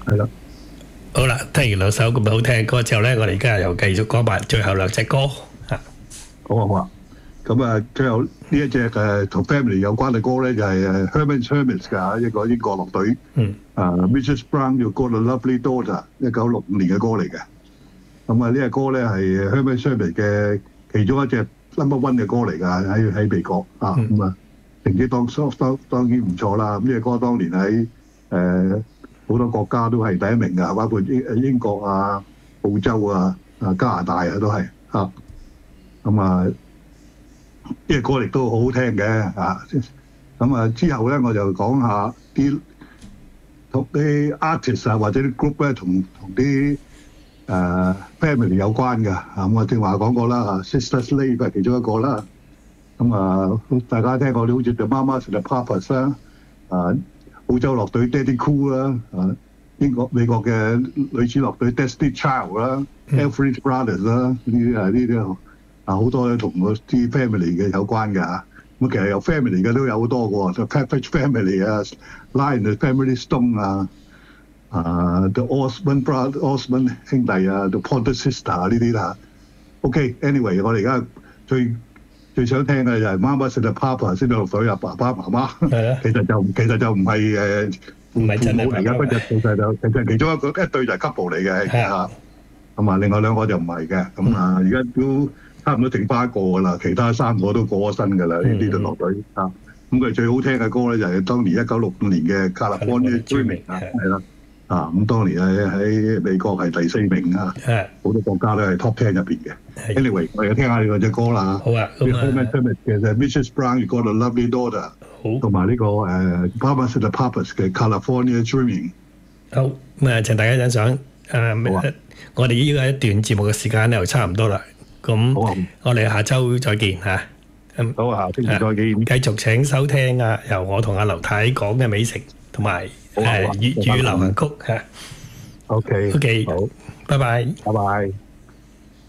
係啦。 好啦，聽完兩首咁好聽嘅歌之後咧，我哋而家又繼續講埋最後兩隻歌嚇。 好啊好啊。咁啊，最後呢一隻同 family 有關嘅歌咧，就係Herman's Hermits 嘅一個英國樂隊。Mrs. Brown 叫 Got a Lovely Daughter， 1965年嘅歌嚟嘅。咁啊，呢隻歌咧係 Herman's Hermits 嘅其中一隻 number one 嘅歌嚟㗎，喺美國啊。咁啊，成績當然唔錯啦。咁呢隻歌當年喺好多國家都係第一名㗎，包括英國啊、澳洲啊、加拿大啊都係啊。咁啊，呢隻歌亦都好好聽嘅啊。咁啊，之後咧我就講下啲同啲 artist 啊或者啲 group 咧同啲family 有關㗎。咁我正話講過啦，Sister Slave 係其中一個啦。咁啊，大家聽過啲好似 The Mamas and the Papas 啦，澳洲樂隊 Daddy Cool 啦，美國嘅女子樂隊 Destiny Child 啦、Everett Brothers 啦，呢啲好多咧同嗰啲 family 嘅有關嘅嚇。咁其實有 family 嘅都有好多嘅喎，就 Pepperidge Family 啊、Lion Family Stone 啊、The Osmond 兄弟啊、The Pointer Sister 呢啲啦。OK，anyway， 我哋而家最想聽嘅就係媽媽食到 Papa 先到落水啊，爸爸媽媽。其實就唔係唔係真係父母嚟嘅，其實其中一對就係 couple 嚟嘅嚇。咁啊，另外兩個就唔係嘅。咁啊，而家都差唔多剩翻一個㗎啦，其他三個都過咗身㗎啦。呢啲隊樂隊啊，咁佢最好聽嘅歌咧就係當年1965年嘅 California Dreaming 啊，係啦。咁當年喺美國係第4名啊，好多國家都係 Top 10入邊嘅。Anyway， 我哋聽下呢個隻歌啦。 好啊，咁啊， 其實 Mrs. Brown Got a Lovely Daughter， 好，同埋呢個Mamas and the Papas 嘅 California Dreaming。 好，咁啊，請大家欣賞。我哋呢個一段節目嘅時間又差唔多啦。咁我哋下週再見嚇。 好啊，下星期再見。 繼續請收聽由我同阿劉太講嘅美食同埋粵語流行曲嚇。 OK，好， 拜拜。 拜拜。